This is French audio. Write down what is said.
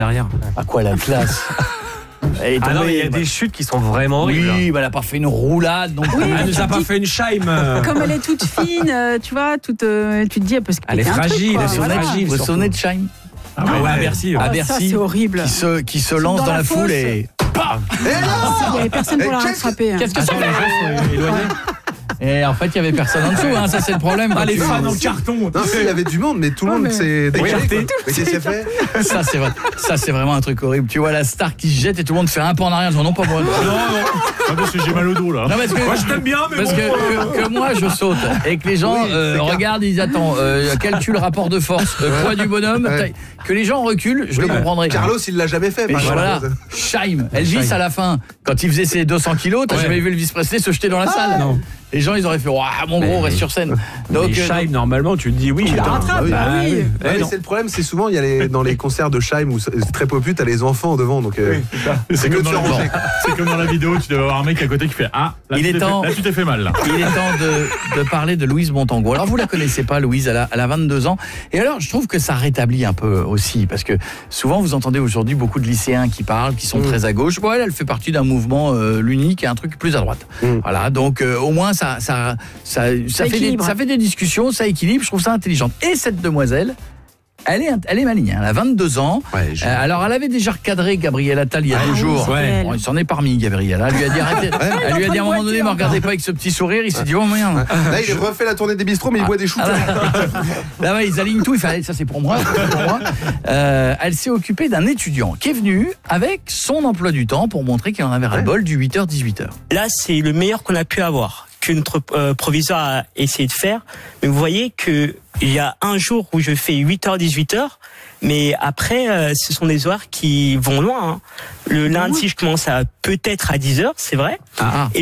derrière. À quoi la classe? Ah non, mais il y a des chutes qui sont vraiment horribles. Oui, elle a pas fait une roulade. Donc Oui, Elle nous a pas fait une chime. Comme elle est toute fine, tu vois, tu te dis, parce que Elle est fragile, elle est fragile. Vous vous souvenez de Chaim? Ah ouais, à Bercy. À Ça, Bercy, c'est horrible. qui se lance dans la foule fosse. et... Il n'y avait personne pour la rattraper. Qu'est-ce que Attends, les gens sont éloignés. Et en fait, il y avait personne en dessous, hein, ça c'est le problème. Ah, quand les tu- fans en carton. Non, si, il y avait du monde, mais tout le monde s'est dégagé. écarté. Mais qu'est-ce qu'il a fait? Ça c'est vrai. Ça c'est vraiment un truc horrible. Tu vois la star qui se jette et tout le monde fait un pas en arrière, non pas moi. Ah, parce que j'ai mal au dos là. Non, parce que, Moi, je t'aime bien, mais parce bon. que moi je saute et que les gens Oui, c'est clair. regardent, ils attendent, calculent le rapport de force, poids du bonhomme, Ouais. taille. Que les gens reculent, je le comprendrais. Carlos, il l'a jamais fait. Et par voilà, exemple. Chaim, Elvis à la fin, quand il faisait ses 200 kilos, t'as Ouais. jamais vu Elvis Presley se jeter dans la salle? Non. Les gens ils auraient fait waouh mon gros Mais- reste sur scène. Donc, Donc chime, normalement, tu te dis oui. Tu la putain. rattrapes, Ah oui. bah oui. Ouais, Eh mais non. c'est le problème, c'est souvent il y a dans les concerts de Chaim où c'est très populaire, t'as les enfants devant, donc C'est que comme, de dans se la- ranger. c'est comme dans la vidéo, tu dois avoir un mec à côté qui fait ah, là, Il tu est t'es temps. fait- là tu t'es fait mal là. il est temps de parler de Louise Montango. Alors vous la connaissez pas, Louise, elle a 22 ans. Et alors je trouve que ça rétablit un peu aussi, parce que souvent vous entendez aujourd'hui beaucoup de lycéens qui parlent, qui sont très à gauche. Bon, elle fait partie d'un mouvement l'unique et un truc plus à droite. Voilà, donc au moins ça fait des discussions, ça équilibre. Je trouve ça intelligent. Et cette demoiselle, elle est maligne, elle a 22 ans. Ouais, Alors elle avait déjà recadré Gabriel Attal il y a 2 jours. ouais. Bon, il s'en est parmi Gabriel. Elle lui a dit arrêtez. Elle lui a dit à un moment donné, me regardez pas avec ce petit sourire. Il s'est dit oh merde. Là, il refait la tournée des bistrots, mais il boit des shoots. Là, ils alignent tout. Il fait allez, ça c'est pour moi. Ça, c'est pour moi. Elle s'est occupée d'un étudiant qui est venu avec son emploi du temps pour montrer qu'il en avait ras-le-bol du 8h 18h. Là, c'est le meilleur qu'on a pu avoir, que notre proviseur a essayé de faire. Mais vous voyez que il y a un jour où je fais 8h, 18h, mais après, ce sont des horaires qui vont loin. Hein. Le lundi, je commence peut-être à 10h, c'est vrai. Ah.